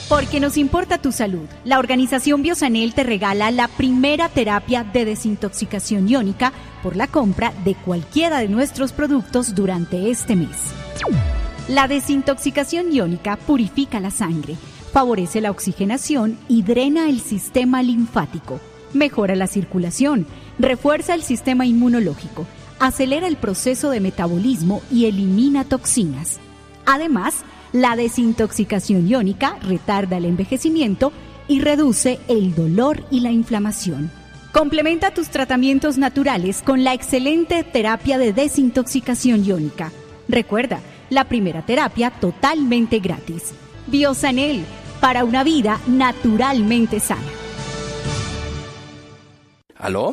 Porque nos importa tu salud, la organización Biosanel te regala la primera terapia de desintoxicación iónica por la compra de cualquiera de nuestros productos durante este mes. La desintoxicación iónica purifica la sangre, favorece la oxigenación y drena el sistema linfático, mejora la circulación, refuerza el sistema inmunológico, acelera el proceso de metabolismo y elimina toxinas. Además, la desintoxicación iónica retarda el envejecimiento y reduce el dolor y la inflamación. Complementa tus tratamientos naturales con la excelente terapia de desintoxicación iónica. Recuerda, la primera terapia totalmente gratis. Biosanel, para una vida naturalmente sana. ¿Aló?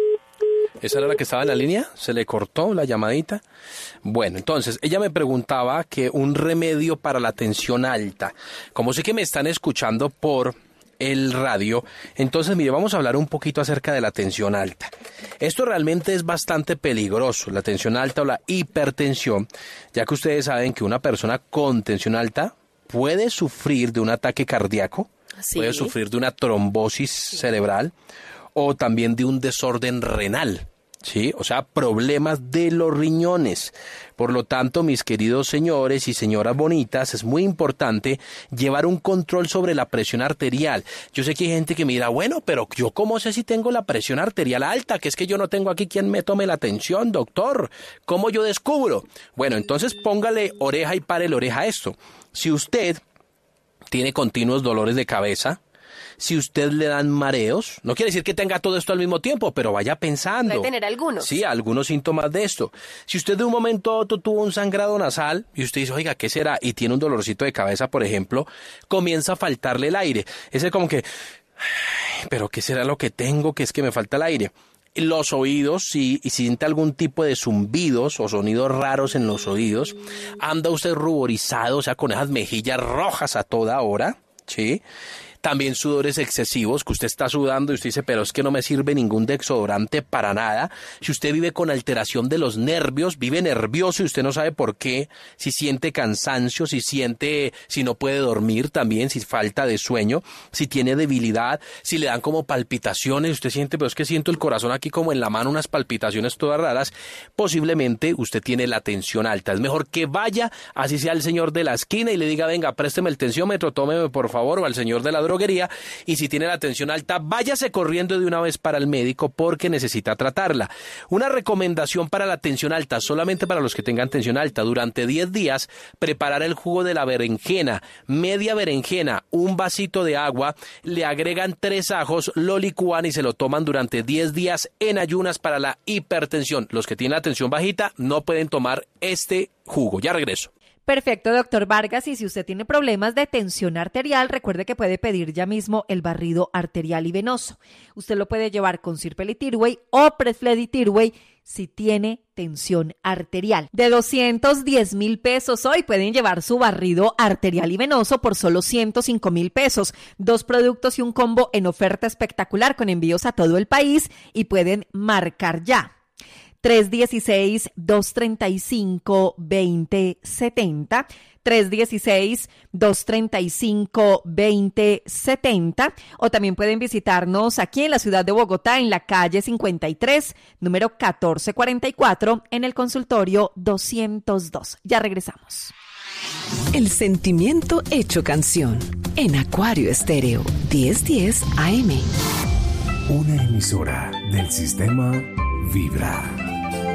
¿Esa era la que estaba en la línea? ¿Se le cortó la llamadita? Bueno, entonces, ella me preguntaba que un remedio para la tensión alta. Como sé que me están escuchando por el radio, entonces, mire, vamos a hablar un poquito acerca de la tensión alta. Esto realmente es bastante peligroso, la tensión alta o la hipertensión, ya que ustedes saben que una persona con tensión alta puede sufrir de un ataque cardíaco, ¿sí? Puede sufrir de una trombosis cerebral o también de un desorden renal. Sí, o sea, problemas de los riñones. Por lo tanto, mis queridos señores y señoras bonitas, es muy importante llevar un control sobre la presión arterial. Yo sé que hay gente que me dirá, bueno, pero yo cómo sé si tengo la presión arterial alta, que es que yo no tengo aquí quien me tome la atención, doctor. ¿Cómo yo descubro? Bueno, entonces póngale oreja y párele oreja a esto. Si usted tiene continuos dolores de cabeza, si usted le dan mareos, no quiere decir que tenga todo esto al mismo tiempo, pero vaya pensando. Puede tener algunos. Sí, algunos síntomas de esto. Si usted de un momento a otro tuvo un sangrado nasal y usted dice, oiga, ¿qué será? Y tiene un dolorcito de cabeza, por ejemplo, comienza a faltarle el aire. Ese como que, pero ¿qué será lo que tengo? Que es que me falta el aire. Los oídos, si siente algún tipo de zumbidos o sonidos raros en los oídos, anda usted ruborizado, o sea, con esas mejillas rojas a toda hora, ¿sí? También sudores excesivos, que usted está sudando y usted dice, pero es que no me sirve ningún desodorante para nada. Si usted vive con alteración de los nervios, vive nervioso y usted no sabe por qué, si siente cansancio, si no puede dormir también, si falta de sueño, si tiene debilidad, si le dan como palpitaciones, usted siente, pero es que siento el corazón aquí como en la mano, unas palpitaciones todas raras, posiblemente usted tiene la tensión alta. Es mejor que vaya, así sea el señor de la esquina y le diga, venga, présteme el tensiómetro, tómeme por favor, o al señor de la droguería, y si tiene la tensión alta, váyase corriendo de una vez para el médico porque necesita tratarla. Una recomendación para la tensión alta, solamente para los que tengan tensión alta, durante 10 días, preparar el jugo de la berenjena, media berenjena, un vasito de agua, le agregan 3 ajos, lo licúan y se lo toman durante 10 días en ayunas para la hipertensión. Los que tienen la tensión bajita no pueden tomar este jugo. Ya regreso. Perfecto, doctor Vargas. Y si usted tiene problemas de tensión arterial, recuerde que puede pedir ya mismo el barrido arterial y venoso. Usted lo puede llevar con Sirpelitirway o Presfleditirway si tiene tensión arterial. De 210,000 pesos hoy pueden llevar su barrido arterial y venoso por solo 105,000 pesos. 2 productos y un combo en oferta espectacular con envíos a todo el país y pueden marcar ya. 316-235-2070, 316-235-2070, o también pueden visitarnos aquí en la ciudad de Bogotá, en la calle 53, número 1444, en el consultorio 202. Ya regresamos. El sentimiento hecho canción, en Acuario Estéreo, 1010 AM. Una emisora del sistema Vibra.